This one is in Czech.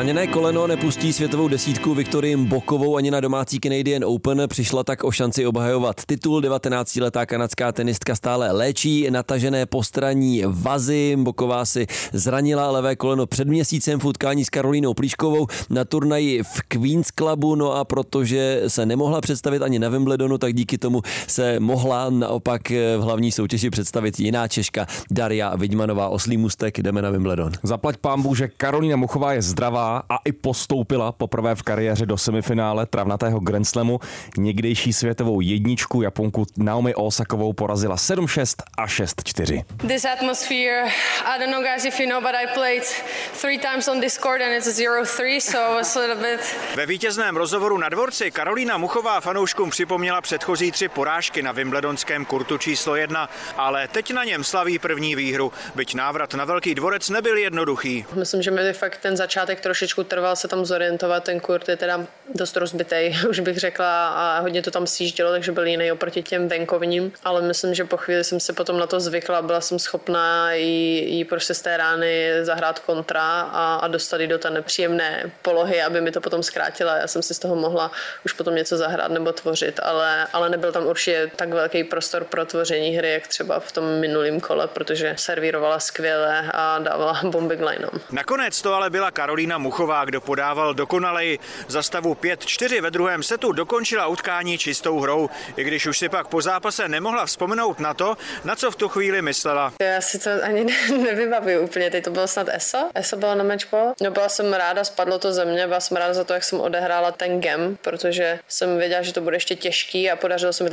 Zraněné koleno nepustí světovou desítku Viktorii Mbokovou ani na domácí Canadian Open, přišla tak o šanci obhajovat titul. 19letá kanadská tenistka stále léčí natažené postranní vazy. Mboková si zranila levé koleno před měsícem v utkání s Karolínou Plíškovou na turnaji v Queen's Clubu, no a protože se nemohla představit ani na Wimbledonu, tak díky tomu se mohla naopak v hlavní soutěži představit jiná Češka Daria Vidmanová. Oslý můstek, jdeme na Wimbledon. Zaplať pánbůh, že Karolína Muchová je zdravá a i postoupila poprvé v kariéře do semifinále travnatého Grand Slamu. Někdejší světovou jedničku Japonku Naomi Osakovou porazila 7-6 a 6-4. This atmosphere, I don't know guys if you know, but I played 3 times on this court and it's a 0-3, so it's a little bit. Ve vítězném rozhovoru na dvorci Karolína Muchová fanouškům připomněla předchozí 3 porážky na wimbledonském kurtu číslo 1, ale teď na něm slaví první výhru, byť návrat na Velký dvorec nebyl jednoduchý. Myslím, že mi fakt ten začátek trošičku trval se tam zorientovat, ten kurt je teda dost rozbitej, už bych řekla, a hodně to tam sjíždělo, takže byl jiný oproti těm venkovním, ale myslím, že po chvíli jsem se potom na to zvykla, byla jsem schopná jí prostě z té rány zahrát kontra a dostat ji do té nepříjemné polohy, aby mi to potom zkrátila. Já jsem si z toho mohla už potom něco zahrát nebo tvořit, ale nebyl tam určitě tak velký prostor pro tvoření hry, jak třeba v tom minulém kole, protože servírovala skvěle a dávala bomby k lineom. Nakonec to ale byla Karolína Muchová, kdo podával dokonaleji. Za stavu 5-4 ve druhém setu dokončila utkání čistou hrou, i když už si pak po zápase nemohla vzpomenout na to, na co v tu chvíli myslela. Já si to ani nevybavuju úplně, teď to bylo snad ESO? ESO bylo na matchball? No byla jsem ráda, spadlo to ze mě, byla jsem ráda za to, jak jsem odehrála ten game, protože jsem věděla, že to bude ještě těžký a podařilo se mi